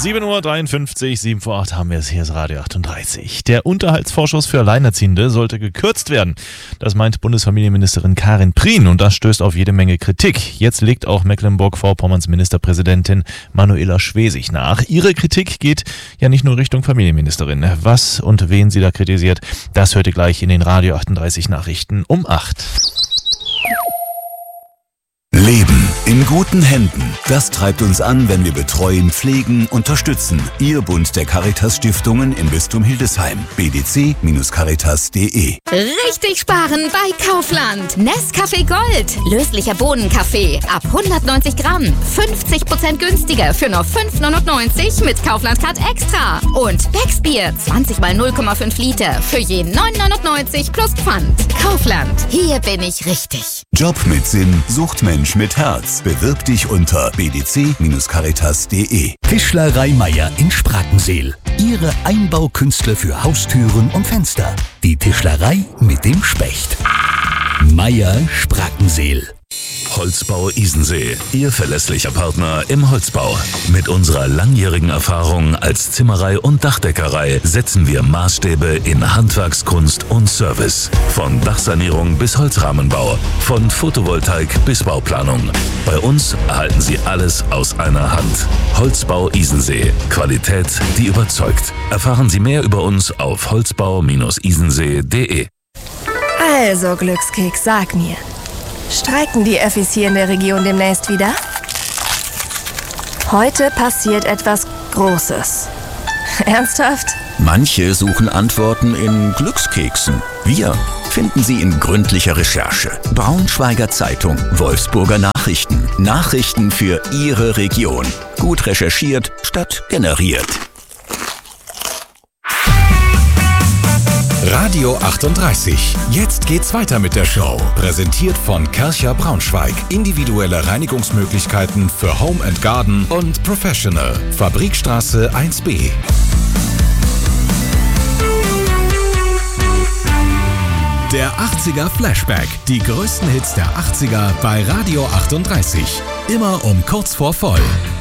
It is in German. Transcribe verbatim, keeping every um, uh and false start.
sieben Uhr dreiundfünfzig, sieben vor acht haben wir es, hier ist Radio achtunddreißig. Der Unterhaltsvorschuss für Alleinerziehende sollte gekürzt werden. Das meint Bundesfamilienministerin Karin Prien und das stößt auf jede Menge Kritik. Jetzt legt auch Mecklenburg-Vorpommerns Ministerpräsidentin Manuela Schwesig nach. Ihre Kritik geht ja nicht nur Richtung Familienministerin. Was und wen sie da kritisiert, das hört ihr gleich in den Radio achtunddreißig Nachrichten um acht. Leben in guten Händen. Das treibt uns an, wenn wir betreuen, pflegen, unterstützen. Ihr Bund der Caritas-Stiftungen im Bistum Hildesheim. b d c Caritas punkt d e. Richtig sparen bei Kaufland. Nescafé Gold. Löslicher Bohnenkaffee. Ab hundertneunzig Gramm. fünfzig Prozent günstiger für nur fünf neunundneunzig mit Kaufland Card Extra. Und Becksbier. zwanzig mal null Komma fünf Liter. Für je neun neunundneunzig plus Pfand. Kaufland. Hier bin ich richtig. Job mit Sinn sucht Mensch mit Herz. Bewirb dich unter b d c Caritas punkt d e. Tischlerei Meier in Sprakensehl. Ihre Einbaukünstler für Haustüren und Fenster. Die Tischlerei mit dem Specht. Meier Sprakensehl. Holzbau Isensee, Ihr verlässlicher Partner im Holzbau. Mit unserer langjährigen Erfahrung als Zimmerei und Dachdeckerei setzen wir Maßstäbe in Handwerkskunst und Service. Von Dachsanierung bis Holzrahmenbau, von Photovoltaik bis Bauplanung. Bei uns erhalten Sie alles aus einer Hand. Holzbau Isensee, Qualität, die überzeugt. Erfahren Sie mehr über uns auf holzbau Isensee punkt d e. Also, Glückskeks, sag mir. Streiken die Öffis hier in der Region demnächst wieder? Heute passiert etwas Großes. Ernsthaft? Manche suchen Antworten in Glückskeksen. Wir finden sie in gründlicher Recherche. Braunschweiger Zeitung, Wolfsburger Nachrichten. Nachrichten für Ihre Region. Gut recherchiert statt generiert. Radio achtunddreißig. Jetzt geht's weiter mit der Show. Präsentiert von Kärcher Braunschweig. Individuelle Reinigungsmöglichkeiten für Home and Garden und Professional. Fabrikstraße eins b. Der achtziger Flashback. Die größten Hits der achtziger bei Radio achtunddreißig. Immer um kurz vor voll.